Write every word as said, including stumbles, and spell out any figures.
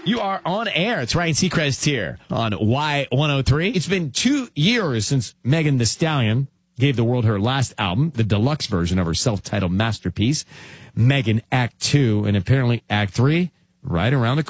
You are on air. It's Ryan Seacrest here on Y one oh three. It's been two years since Megan Thee Stallion gave the world her last album, the deluxe version of her self-titled masterpiece, Megan Act two, and apparently Act three, right around the corner.